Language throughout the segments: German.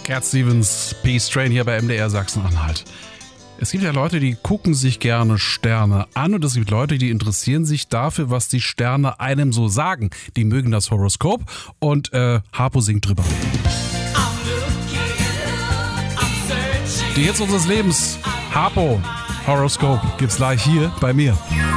Cat Stevens, Peace Train hier bei MDR Sachsen-Anhalt. Es gibt ja Leute, die gucken sich gerne Sterne an und es gibt Leute, die interessieren sich dafür, was die Sterne einem so sagen. Die mögen das Horoskop und Harpo singt drüber. Die Hits unseres Lebens, Harpo, Horoskop, gibt's gleich hier bei mir.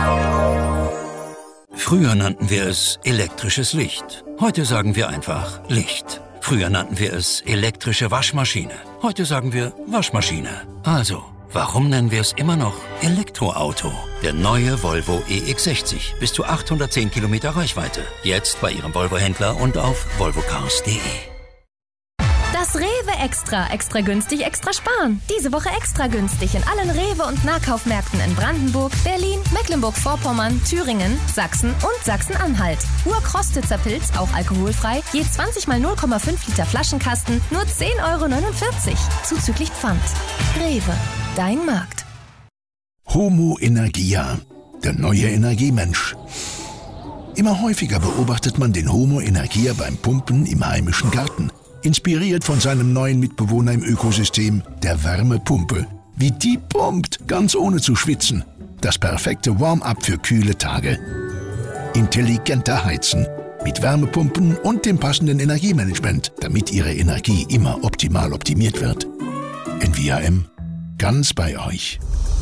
Früher nannten wir es elektrisches Licht. Heute sagen wir einfach Licht. Früher nannten wir es elektrische Waschmaschine. Heute sagen wir Waschmaschine. Also, warum nennen wir es immer noch Elektroauto? Der neue Volvo EX60. Bis zu 810 Kilometer Reichweite. Jetzt bei Ihrem Volvo-Händler und auf volvocars.de. Das Rewe Extra. Extra günstig, extra sparen. Diese Woche extra günstig in allen Rewe- und Nahkaufmärkten in Brandenburg, Berlin, Mecklenburg-Vorpommern, Thüringen, Sachsen und Sachsen-Anhalt. Urkrostitzer Pilz, auch alkoholfrei, je 20 mal 0,5 Liter Flaschenkasten, nur 10,49 €. Zuzüglich Pfand. Rewe, dein Markt. Homo Energia, der neue Energiemensch. Immer häufiger beobachtet man den Homo Energia beim Pumpen im heimischen Garten. Inspiriert von seinem neuen Mitbewohner im Ökosystem, der Wärmepumpe. Wie die pumpt, ganz ohne zu schwitzen. Das perfekte Warm-up für kühle Tage. Intelligenter Heizen. Mit Wärmepumpen und dem passenden Energiemanagement, damit Ihre Energie immer optimal optimiert wird. NVAM, ganz bei euch.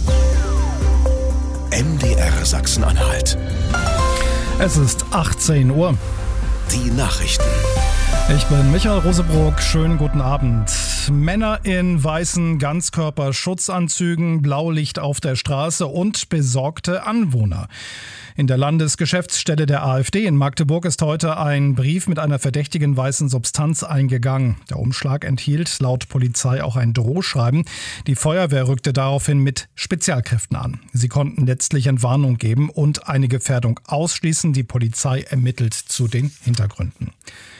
MDR Sachsen-Anhalt. Es ist 18 Uhr. Die Nachrichten. Ich bin Michael Rosebrock, schönen guten Abend. Männer in weißen Ganzkörperschutzanzügen, Blaulicht auf der Straße und besorgte Anwohner. In der Landesgeschäftsstelle der AfD in Magdeburg ist heute ein Brief mit einer verdächtigen weißen Substanz eingegangen. Der Umschlag enthielt laut Polizei auch ein Drohschreiben. Die Feuerwehr rückte daraufhin mit Spezialkräften an. Sie konnten letztlich Entwarnung geben und eine Gefährdung ausschließen. Die Polizei ermittelt zu den Hintergründen.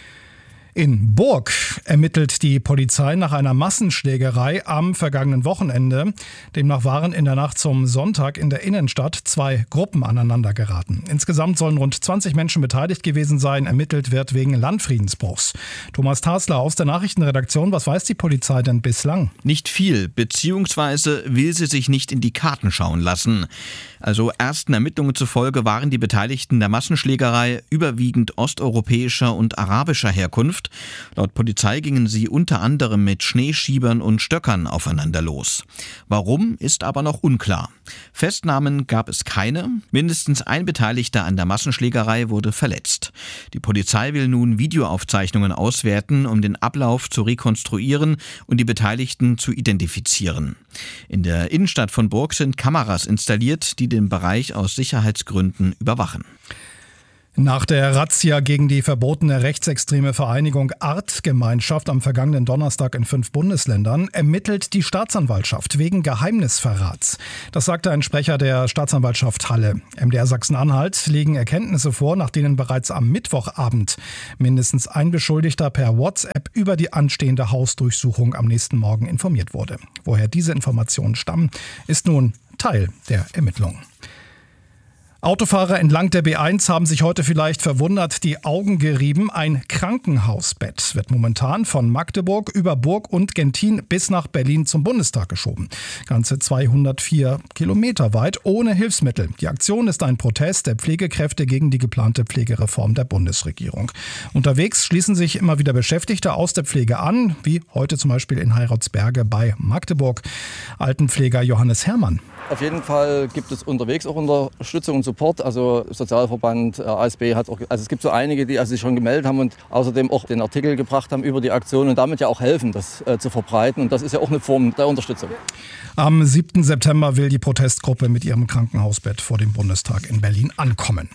In Burg ermittelt die Polizei nach einer Massenschlägerei am vergangenen Wochenende. Demnach waren in der Nacht zum Sonntag in der Innenstadt 2 Gruppen aneinander geraten. Insgesamt sollen rund 20 Menschen beteiligt gewesen sein. Ermittelt wird wegen Landfriedensbruchs. Thomas Tasler aus der Nachrichtenredaktion. Was weiß die Polizei denn bislang? Nicht viel, beziehungsweise will sie sich nicht in die Karten schauen lassen. Also ersten Ermittlungen zufolge waren die Beteiligten der Massenschlägerei überwiegend osteuropäischer und arabischer Herkunft. Laut Polizei gingen sie unter anderem mit Schneeschiebern und Stöckern aufeinander los. Warum, ist aber noch unklar. Festnahmen gab es keine. Mindestens ein Beteiligter an der Massenschlägerei wurde verletzt. Die Polizei will nun Videoaufzeichnungen auswerten, um den Ablauf zu rekonstruieren und die Beteiligten zu identifizieren. In der Innenstadt von Burg sind Kameras installiert, die den Bereich aus Sicherheitsgründen überwachen. Nach der Razzia gegen die verbotene rechtsextreme Vereinigung Artgemeinschaft am vergangenen Donnerstag in 5 Bundesländern ermittelt die Staatsanwaltschaft wegen Geheimnisverrats. Das sagte ein Sprecher der Staatsanwaltschaft Halle. MDR Sachsen-Anhalt legen Erkenntnisse vor, nach denen bereits am Mittwochabend mindestens ein Beschuldigter per WhatsApp über die anstehende Hausdurchsuchung am nächsten Morgen informiert wurde. Woher diese Informationen stammen, ist nun Teil der Ermittlungen. Autofahrer entlang der B1 haben sich heute vielleicht verwundert die Augen gerieben. Ein Krankenhausbett wird momentan von Magdeburg über Burg und Genthin bis nach Berlin zum Bundestag geschoben. Ganze 204 Kilometer weit ohne Hilfsmittel. Die Aktion ist ein Protest der Pflegekräfte gegen die geplante Pflegereform der Bundesregierung. Unterwegs schließen sich immer wieder Beschäftigte aus der Pflege an, wie heute zum Beispiel in Heiratsberge bei Magdeburg. Altenpfleger Johannes Herrmann. Auf jeden Fall gibt es unterwegs auch Unterstützung und Support. Also Sozialverband, ASB hat auch, also es gibt so einige, die sich schon gemeldet haben und außerdem auch den Artikel gebracht haben über die Aktion und damit ja auch helfen, das zu verbreiten. Und das ist ja auch eine Form der Unterstützung. Am 7. September will die Protestgruppe mit ihrem Krankenhausbett vor dem Bundestag in Berlin ankommen.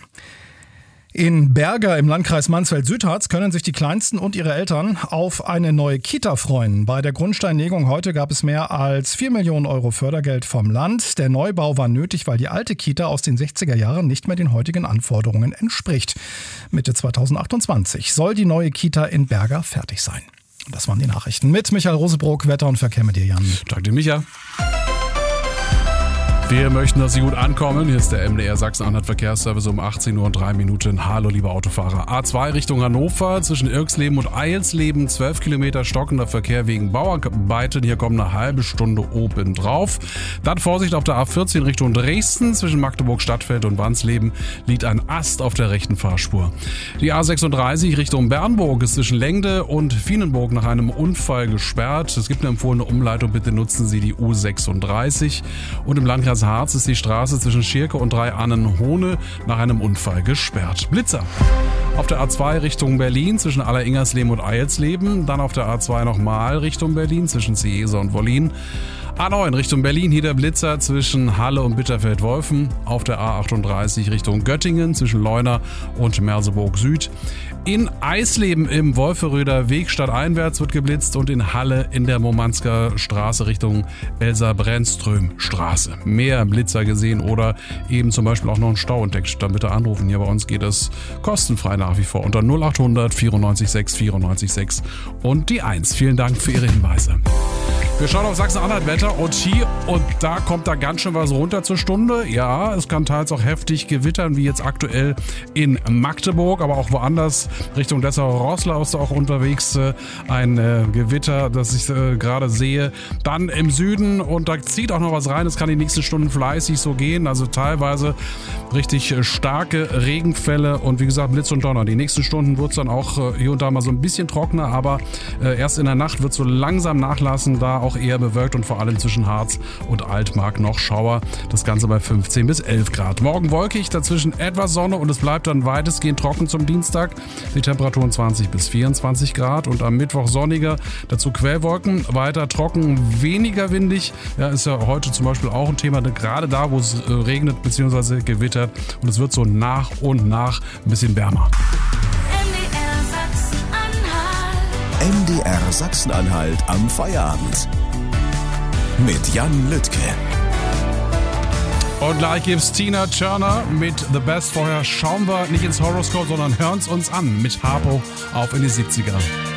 In Berger im Landkreis Mansfeld-Südharz können sich die Kleinsten und ihre Eltern auf eine neue Kita freuen. Bei der Grundsteinlegung heute gab es mehr als 4 Millionen Euro Fördergeld vom Land. Der Neubau war nötig, weil die alte Kita aus den 60er Jahren nicht mehr den heutigen Anforderungen entspricht. Mitte 2028 soll die neue Kita in Berger fertig sein. Das waren die Nachrichten mit Michael Rosebrock, Wetter und Verkehr mit dir, Jan. Danke dir, Micha. Wir möchten, dass Sie gut ankommen. Hier ist der MDR Sachsen-Anhalt Verkehrsservice um 18:03 Uhr. Hallo, liebe Autofahrer. A2 Richtung Hannover zwischen Irksleben und Eilsleben. 12 Kilometer stockender Verkehr wegen Bauarbeiten. Hier kommt eine halbe Stunde oben drauf. Dann Vorsicht auf der A14 Richtung Dresden. Zwischen Magdeburg-Stadtfeld und Wansleben liegt ein Ast auf der rechten Fahrspur. Die A36 Richtung Bernburg ist zwischen Lengde und Fienenburg nach einem Unfall gesperrt. Es gibt eine empfohlene Umleitung. Bitte nutzen Sie die U36. Und im Landkreis Harz ist die Straße zwischen Schirke und Dreiannen-Hohne nach einem Unfall gesperrt. Blitzer. Auf der A2 Richtung Berlin zwischen Alleringersleben und Eilsleben. Dann auf der A2 nochmal Richtung Berlin zwischen Ciesa und Wollin. A9 Richtung Berlin, hier der Blitzer zwischen Halle und Bitterfeld-Wolfen. Auf der A38 Richtung Göttingen zwischen Leuna und Merseburg Süd. In Eisleben im Wolferöder Weg stadteinwärts wird geblitzt und in Halle in der Momansker Straße Richtung Elsa-Brennström-Straße. Mehr Blitzer gesehen oder eben zum Beispiel auch noch einen Stau entdeckt, dann bitte anrufen. Hier bei uns geht es kostenfrei nach wie vor unter 0800 94 6 94 6 und die 1. Vielen Dank für Ihre Hinweise. Wir schauen auf Sachsen-Anhalt-Wetter und hier und da kommt da ganz schön was runter zur Stunde. Ja, es kann teils auch heftig gewittern, wie jetzt aktuell in Magdeburg, aber auch woanders. Richtung Dessau-Roßlau ist auch unterwegs ein Gewitter, das ich gerade sehe. Dann im Süden und da zieht auch noch was rein. Es kann die nächsten Stunden fleißig so gehen. Also teilweise richtig starke Regenfälle und wie gesagt Blitz und Donner. Die nächsten Stunden wird es dann auch hier und da mal so ein bisschen trockener, aber erst in der Nacht wird es so langsam nachlassen, da auch eher bewölkt und vor allem zwischen Harz und Altmark noch Schauer. Das Ganze bei 15 bis 11 Grad. Morgen wolkig, dazwischen etwas Sonne und es bleibt dann weitestgehend trocken zum Dienstag. Die Temperaturen 20 bis 24 Grad und am Mittwoch sonniger, dazu Quellwolken, weiter trocken, weniger windig. Ja, ist ja heute zum Beispiel auch ein Thema, gerade da, wo es regnet bzw. gewittert und es wird so nach und nach ein bisschen wärmer. MDR Sachsen-Anhalt am Feierabend. Mit Jan Lüttke. Und gleich gibt's Tina Turner mit The Best. Vorher schauen wir nicht ins Horoskop, sondern hören es uns an mit Harpo auf in die 70er.